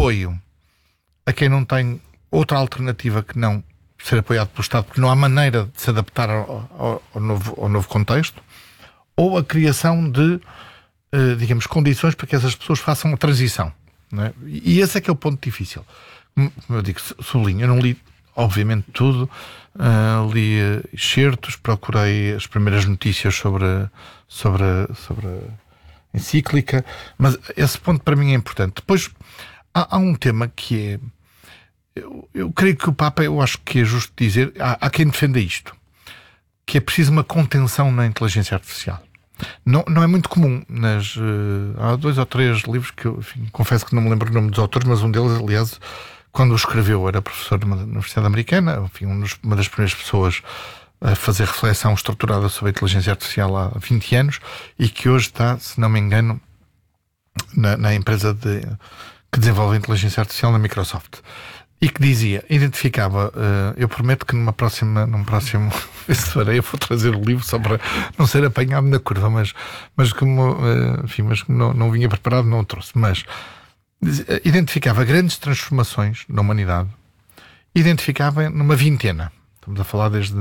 apoio a quem não tem outra alternativa que não ser apoiado pelo Estado, porque não há maneira de se adaptar ao novo contexto, ou a criação de, digamos, condições para que essas pessoas façam a transição, não é? E esse é que é o ponto difícil. Como eu digo, sublinho, eu não li, obviamente, tudo, li excertos, procurei as primeiras notícias sobre a encíclica, mas esse ponto para mim é importante. Depois, há um tema que é... Eu creio que o Papa, eu acho que é justo dizer, há quem defenda isto, que é preciso uma contenção na inteligência artificial. Não é muito comum. Há 2 ou 3 livros que eu, enfim, confesso que não me lembro o nome dos autores, mas um deles, aliás, quando o escreveu, era professor de uma universidade americana, enfim, uma das primeiras pessoas a fazer reflexão estruturada sobre a inteligência artificial há 20 anos, e que hoje está, se não me engano, na empresa que desenvolve a inteligência artificial na Microsoft. E que identificava, eu prometo que num próximo eu vou trazer o livro só para não ser apanhado na curva, mas como não vinha preparado, não o trouxe. Mas identificava grandes transformações na humanidade, identificava numa vintena. Estamos a falar desde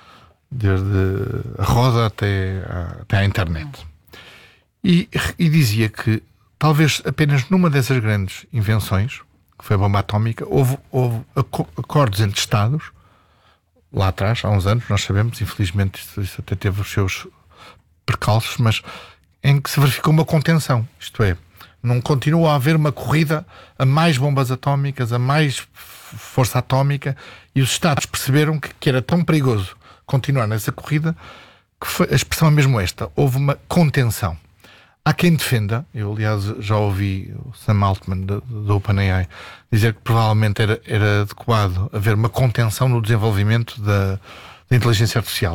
a roda até à internet. E dizia que talvez apenas numa dessas grandes invenções, que foi a bomba atómica, houve acordos entre Estados, lá atrás, há uns anos, nós sabemos, infelizmente isso até teve os seus percalços, mas em que se verificou uma contenção, isto é, não continua a haver uma corrida a mais bombas atómicas, a mais força atómica, e os Estados perceberam que era tão perigoso continuar nessa corrida, que a expressão é mesmo esta, houve uma contenção. Há quem defenda, eu aliás já ouvi o Sam Altman do OpenAI dizer que provavelmente era adequado haver uma contenção no desenvolvimento da inteligência artificial.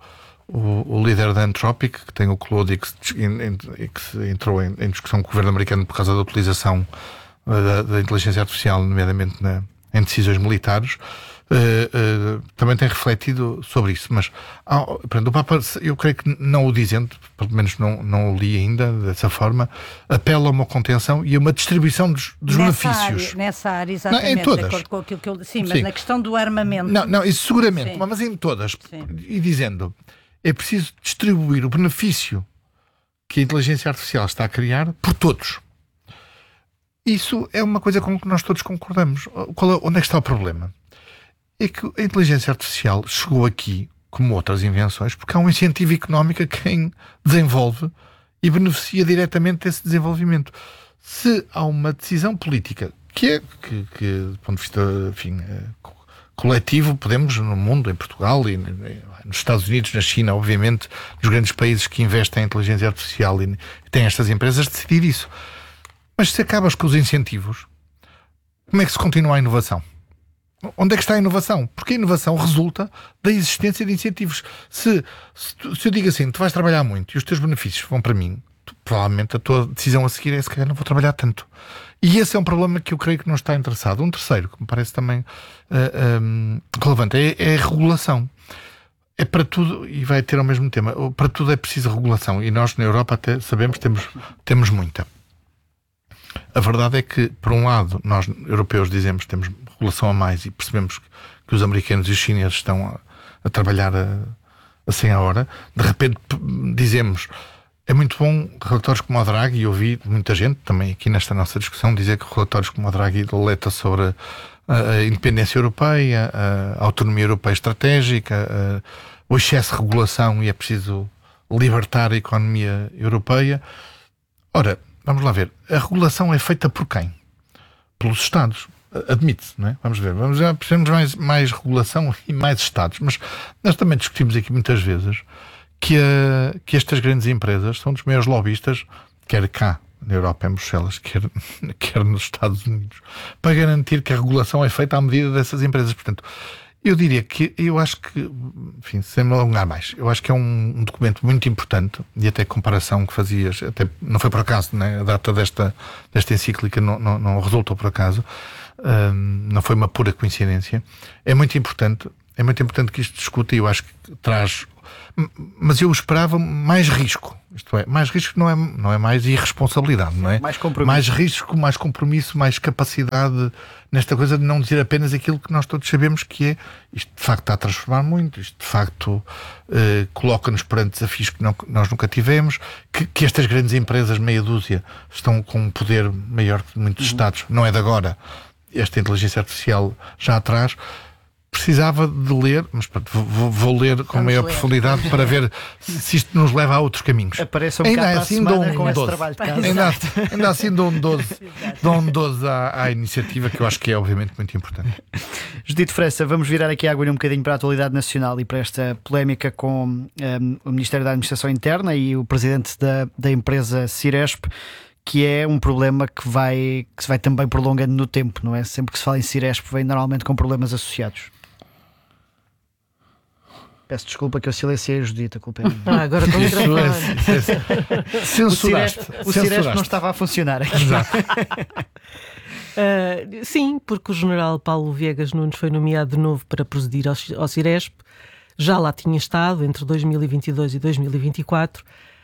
O líder da Anthropic, que tem o Claude, e que entrou em discussão com o governo americano por causa da utilização da inteligência artificial, nomeadamente em decisões militares, também tem refletido sobre isso. Mas o Papa, eu creio que não o dizendo, pelo menos não o li ainda dessa forma, apela a uma contenção e a uma distribuição dos benefícios. Nessa área, exatamente, não, em todas. De acordo com aquilo que eu... Sim, mas na questão do armamento... Não, isso seguramente, sim, mas em todas. Sim. E dizendo, é preciso distribuir o benefício que a inteligência artificial está a criar por todos. Isso é uma coisa com que nós todos concordamos. Onde é que está o problema? É que a inteligência artificial chegou aqui, como outras invenções, porque há um incentivo económico a quem desenvolve e beneficia diretamente desse desenvolvimento. Se há uma decisão política que do ponto de vista, enfim, coletivo, podemos no mundo, em Portugal e nos Estados Unidos, na China, obviamente, nos grandes países que investem em inteligência artificial e têm estas empresas, decidir isso. Mas se acabas com os incentivos, como é que se continua a inovação? Onde é que está a inovação? Porque a inovação resulta da existência de incentivos. Se eu digo assim, tu vais trabalhar muito e os teus benefícios vão para mim, provavelmente a tua decisão a seguir é se calhar não vou trabalhar tanto. E esse é um problema que eu creio que não está interessado. Um terceiro, que me parece também relevante, é a regulação. É para tudo, e vai ter ao mesmo tema, para tudo é preciso regulação. E nós na Europa até sabemos que temos muita. A verdade é que, por um lado, nós europeus dizemos que temos regulação a mais e percebemos que os americanos e os chineses estão a trabalhar assim à hora. De repente dizemos, é muito bom relatórios como o Draghi, e ouvi muita gente também aqui nesta nossa discussão dizer que relatórios como o Draghi alerta sobre a independência europeia, a autonomia europeia estratégica, o excesso de regulação e é preciso libertar a economia europeia. Ora, vamos lá ver, a regulação é feita por quem? Pelos Estados, admite-se, não é? Vamos ver, precisamos mais regulação e mais Estados, mas nós também discutimos aqui muitas vezes que estas grandes empresas são dos maiores lobistas, quer cá na Europa, em Bruxelas, quer nos Estados Unidos, para garantir que a regulação é feita à medida dessas empresas. Portanto, eu diria que, eu acho que, enfim, sem me alongar mais, eu acho que é um documento muito importante, e até a comparação que fazias, até não foi por acaso, né? A data desta encíclica não resultou por acaso, não foi uma pura coincidência. É muito importante que isto discuta, e eu acho que traz mas eu esperava mais risco. Isto é, mais risco não é mais irresponsabilidade, não é? Mais compromisso. Mais risco, mais compromisso, mais capacidade nesta coisa de não dizer apenas aquilo que nós todos sabemos que é. Isto de facto está a transformar muito, isto de facto coloca-nos perante desafios que nós nunca tivemos, que estas grandes empresas, meia dúzia, estão com um poder maior que muitos Estados, não é de agora. Esta inteligência artificial já atrás. Precisava de ler, mas vou ler com maior profundidade para ver se isto nos leva a outros caminhos. Apareça um bocado assim com esse trabalho de casa. Ainda assim dou um 12 à iniciativa, que eu acho que é obviamente muito importante. Judite França, vamos virar aqui a agulha um bocadinho para a atualidade nacional e para esta polémica com o Ministério da Administração Interna e o presidente da empresa Ciresp, que é um problema que se vai também prolongando no tempo, não é? Sempre que se fala em Ciresp vem normalmente com problemas associados. Peço desculpa que eu silenciei a Judite, a culpa é minha. Agora com o microfone. Censuraste. O Ciresp não estava a funcionar aqui. Exato. Sim, porque o general Paulo Viegas Nunes foi nomeado de novo para presidir ao Ciresp. Já lá tinha estado entre 2022 e 2024.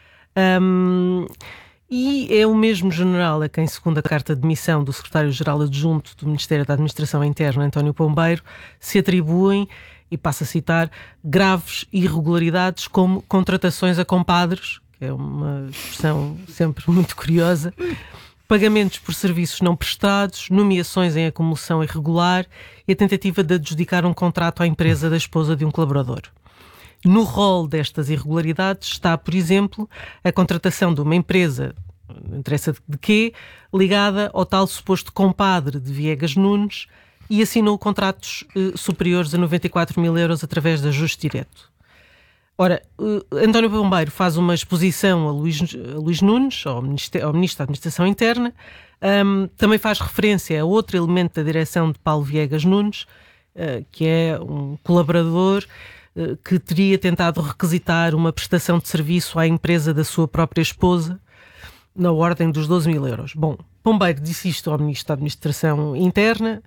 E é o mesmo general a quem, segundo a carta de missão do secretário-geral adjunto do Ministério da Administração Interna, António Pombeiro, se atribuem, e passo a citar, graves irregularidades como contratações a compadres, que é uma expressão sempre muito curiosa, pagamentos por serviços não prestados, nomeações em acumulação irregular e a tentativa de adjudicar um contrato à empresa da esposa de um colaborador. No rol destas irregularidades está, por exemplo, a contratação de uma empresa, não interessa de quê, ligada ao tal suposto compadre de Viegas Nunes, e assinou contratos superiores a 94 mil euros através de ajuste direto. Ora, António Pombeiro faz uma exposição a Luís Nunes, ao Ministro da Administração Interna, também faz referência a outro elemento da direção de Paulo Viegas Nunes, que é um colaborador que teria tentado requisitar uma prestação de serviço à empresa da sua própria esposa, na ordem dos 12 mil euros. Bom, Pombeiro disse isto ao Ministro da Administração Interna,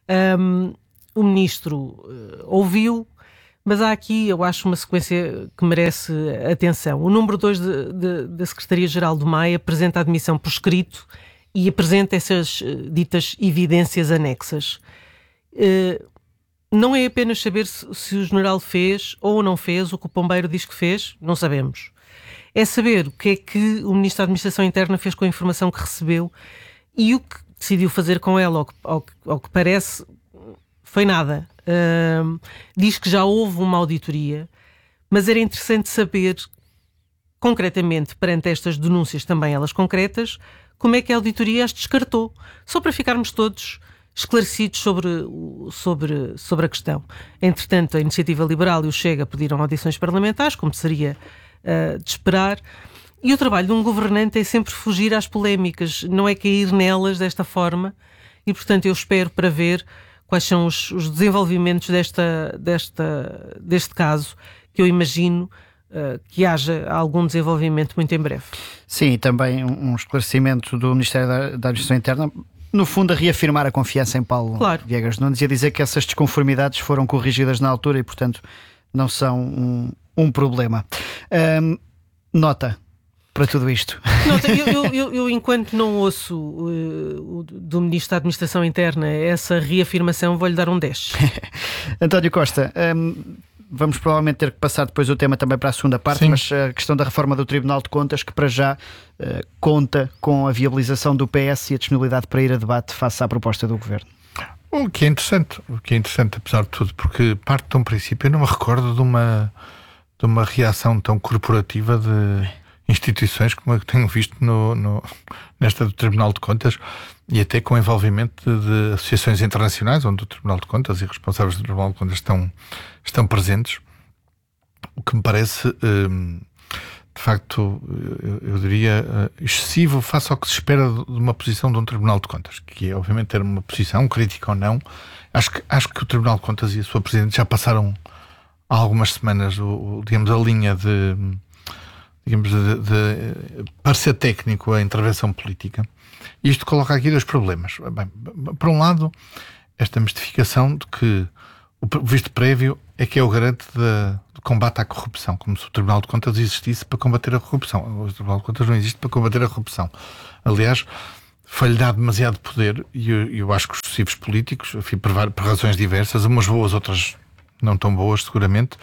o Ministro ouviu, mas há aqui, eu acho, uma sequência que merece atenção. O número 2 da Secretaria-Geral do MAI apresenta a admissão por escrito e apresenta essas ditas evidências anexas. Não é apenas saber se o general fez ou não fez o que o Pombeiro diz que fez, não sabemos. É saber o que é que o Ministro da Administração Interna fez com a informação que recebeu e o que decidiu fazer com ela, ao que parece, foi nada. Diz que já houve uma auditoria, mas era interessante saber, concretamente, perante estas denúncias, também elas concretas, como é que a auditoria as descartou, só para ficarmos todos esclarecidos sobre a questão. Entretanto, a Iniciativa Liberal e o Chega pediram audições parlamentares, como seria de esperar, e o trabalho de um governante é sempre fugir às polémicas, não é cair nelas desta forma, e portanto eu espero para ver quais são os desenvolvimentos deste caso, que eu imagino que haja algum desenvolvimento muito em breve. Sim, e também um esclarecimento do Ministério da Administração Interna, no fundo a reafirmar a confiança em Paulo Viegas Nunes e a dizer que essas desconformidades foram corrigidas na altura e portanto não são um problema. Nota para tudo isto. Eu enquanto não ouço do Ministro da Administração Interna essa reafirmação, vou-lhe dar um 10. António Costa, vamos provavelmente ter que passar depois o tema também para a segunda parte. Sim. Mas a questão da reforma do Tribunal de Contas, que para já conta com a viabilização do PS e a disponibilidade para ir a debate face à proposta do Governo. O que é interessante apesar de tudo, porque parte de um princípio, eu não me recordo de uma reação tão corporativa de instituições como a que tenho visto nesta do Tribunal de Contas, e até com envolvimento de associações internacionais onde o Tribunal de Contas e responsáveis do Tribunal de Contas estão presentes, o que me parece de facto, eu diria excessivo face ao que se espera de uma posição de um Tribunal de Contas, que é obviamente ter uma posição crítica ou não. Acho que o Tribunal de Contas e a sua Presidente já passaram há algumas semanas a linha de parecer técnico à intervenção política. E isto coloca aqui dois problemas. Bem, por um lado, esta mistificação de que o visto prévio é que é o garante do combate à corrupção, como se o Tribunal de Contas existisse para combater a corrupção. O Tribunal de Contas não existe para combater a corrupção. Aliás, foi-lhe dado demasiado poder, e eu acho que os sucessivos políticos, enfim, por razões diversas, umas boas, outras não tão boas, seguramente,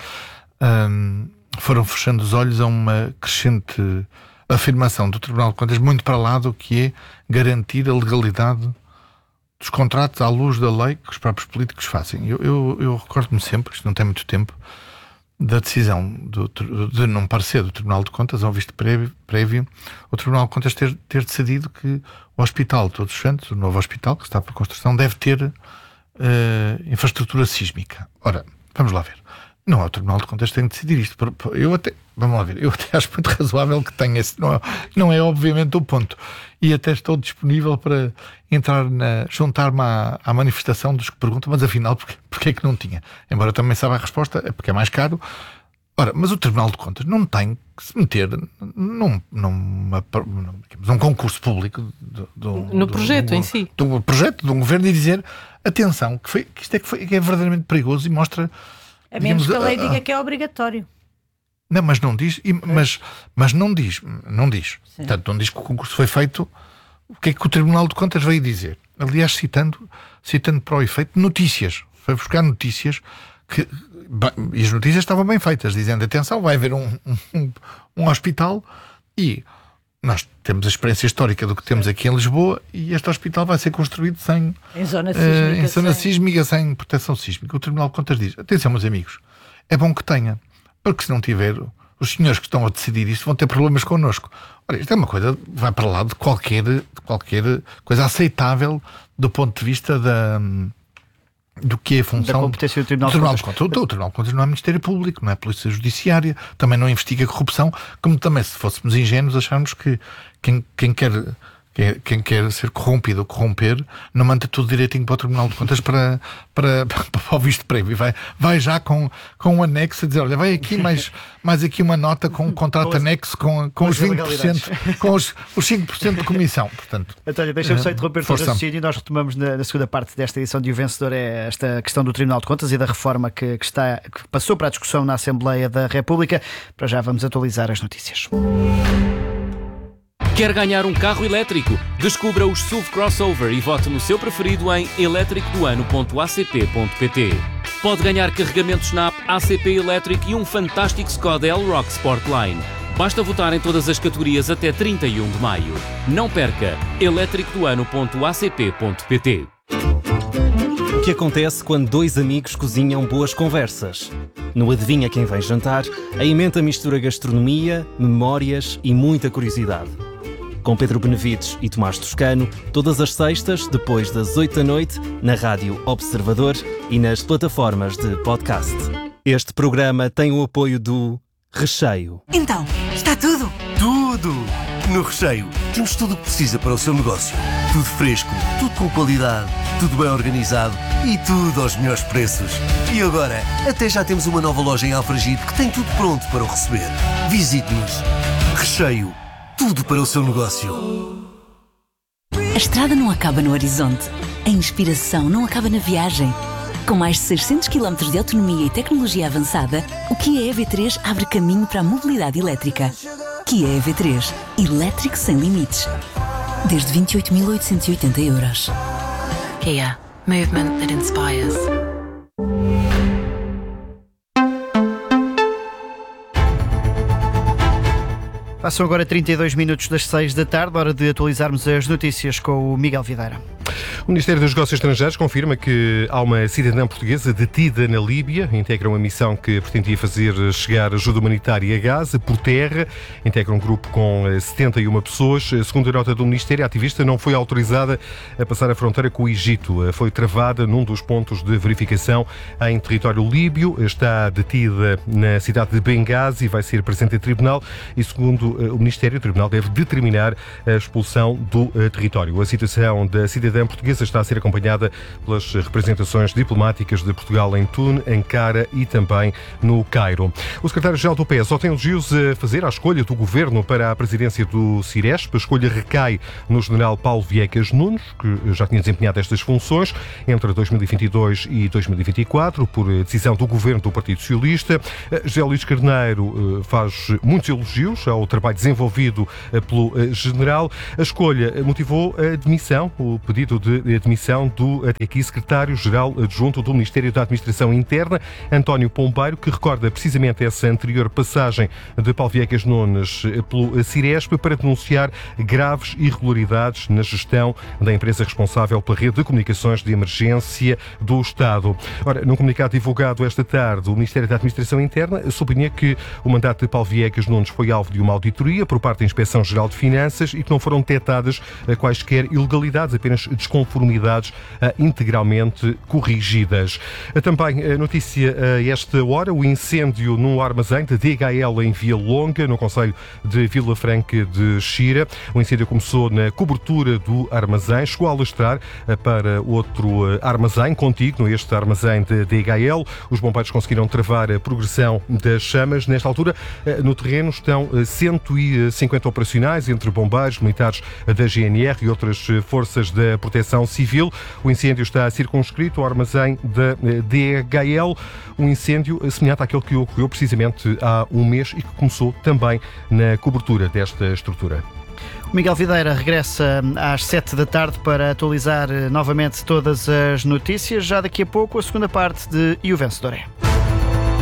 foram fechando os olhos a uma crescente afirmação do Tribunal de Contas muito para lá do que é garantir a legalidade dos contratos à luz da lei que os próprios políticos fazem. Eu recordo-me sempre, isto não tem muito tempo, da decisão de não parecer do Tribunal de Contas ao visto prévio, o Tribunal de Contas ter decidido que o Hospital Todos os Santos, o novo hospital que está por construção, deve ter infraestrutura sísmica. Ora, vamos lá ver. Não é o Tribunal de Contas que tem de decidir isto. Vamos lá ver, eu até acho muito razoável que tenha esse. Não é obviamente o ponto. E até estou disponível para entrar juntar-me à manifestação dos que perguntam, mas afinal, porque é que não tinha? Embora também saiba a resposta, é porque é mais caro. Ora, mas o Tribunal de Contas não tem que se meter num concurso público no projeto em si. Do projeto de um governo e dizer, atenção, que isto que é verdadeiramente perigoso e mostra. A menos que a lei diga que é obrigatório. Não, mas não diz, mas não diz. Sim. Portanto, não diz que o concurso foi feito. O que é que o Tribunal de Contas veio dizer? Aliás, citando para o efeito notícias. Foi buscar notícias e as notícias estavam bem feitas, dizendo, atenção, vai haver um hospital e nós temos a experiência histórica do que temos aqui em Lisboa e este hospital vai ser construído em zona sísmica, sem proteção sísmica. O Tribunal de Contas diz, atenção meus amigos, é bom que tenha, porque se não tiver, os senhores que estão a decidir isto vão ter problemas connosco. Ora, isto é uma coisa, vai para lá de qualquer coisa aceitável do ponto de vista do que é a função da competência do Tribunal de Contas. O Tribunal de Contas não é Ministério Público, não é Polícia Judiciária, também não investiga corrupção, como também se fôssemos ingênuos acharmos que quem quer ser corrompido ou corromper não manda tudo direitinho para o Tribunal de Contas para o visto prévio. Vai já com um anexo a dizer, olha, vai aqui mais aqui uma nota com um contrato anexo com os 20%, com os 5% de comissão. Portanto, António, deixa-me só interromper o raciocínio e nós retomamos na segunda parte desta edição de O Vencedor esta questão do Tribunal de Contas e da reforma que passou para a discussão na Assembleia da República. Para já vamos atualizar as notícias. Quer ganhar um carro elétrico? Descubra os SUV Crossover e vote no seu preferido em eletricodoano.acp.pt. Pode ganhar carregamentos na app ACP Electric e um fantástico Skoda Elroq Sportline. Basta votar em todas as categorias até 31 de maio. Não perca! eletricodoano.acp.pt. O que acontece quando dois amigos cozinham boas conversas? No Adivinha Quem Vem Jantar, a emenda mistura gastronomia, memórias e muita curiosidade. Com Pedro Benevides e Tomás Toscano, todas as sextas, depois das 8 da noite, na Rádio Observador e nas plataformas de podcast. Este programa tem o apoio do Recheio. Então, está tudo? Tudo! No Recheio, temos tudo o que precisa para o seu negócio. Tudo fresco, tudo com qualidade, tudo bem organizado e tudo aos melhores preços. E agora, até já temos uma nova loja em Alfragide que tem tudo pronto para o receber. Visite-nos. Recheio. Tudo para o seu negócio. A estrada não acaba no horizonte. A inspiração não acaba na viagem. Com mais de 600 km de autonomia e tecnologia avançada, o Kia EV3 abre caminho para a mobilidade elétrica. Kia EV3. Elétrico sem limites. Desde 28.880 euros. Kia. Movement that inspires. Passam agora 32 minutos das 6 da tarde, hora de atualizarmos as notícias com o Miguel Videira. O Ministério dos Negócios Estrangeiros confirma que há uma cidadã portuguesa detida na Líbia. Integra uma missão que pretendia fazer chegar ajuda humanitária a Gaza por terra. Integra um grupo com 71 pessoas. Segundo a nota do Ministério, a ativista não foi autorizada a passar a fronteira com o Egito. Foi travada num dos pontos de verificação em território líbio. Está detida na cidade de Benghazi e vai ser presente em tribunal. E segundo o Ministério, o tribunal deve determinar a expulsão do território. A situação da cidadã portuguesa está a ser acompanhada pelas representações diplomáticas de Portugal em Tun, Ankara e também no Cairo. O secretário-geral do PS só tem elogios a fazer à escolha do governo para a presidência do Ciresp. A escolha recai no general Paulo Viegas Nunes, que já tinha desempenhado estas funções entre 2022 e 2024, por decisão do governo do Partido Socialista. José Luís Carneiro faz muitos elogios ao trabalho desenvolvido pelo general. A escolha motivou a demissão, o pedido de admissão do até aqui secretário-geral adjunto do Ministério da Administração Interna, António Pombeiro, que recorda precisamente essa anterior passagem de Paulo Viegas Nunes pelo Ciresp para denunciar graves irregularidades na gestão da empresa responsável pela rede de comunicações de emergência do Estado. Ora, num comunicado divulgado esta tarde, o Ministério da Administração Interna sublinha que o mandato de Paulo Viegas Nunes foi alvo de uma auditoria por parte da Inspeção-Geral de Finanças e que não foram detectadas quaisquer ilegalidades, apenas desconformidades integralmente corrigidas. Também notícia a esta hora, o incêndio num armazém da DHL em Via Longa, no concelho de Vila Franca de Xira. O incêndio começou na cobertura do armazém, chegou a alastrar para outro armazém contíguo, este armazém da DHL. Os bombeiros conseguiram travar a progressão das chamas. Nesta altura, no terreno estão 150 operacionais, entre bombeiros, militares da GNR e outras forças da Proteção Civil. O incêndio está circunscrito ao armazém da DHL, um incêndio semelhante àquele que ocorreu precisamente há um mês e que começou também na cobertura desta estrutura. O Miguel Videira regressa às 7 da tarde para atualizar novamente todas as notícias. Já daqui a pouco, a segunda parte de E o Vencedor é.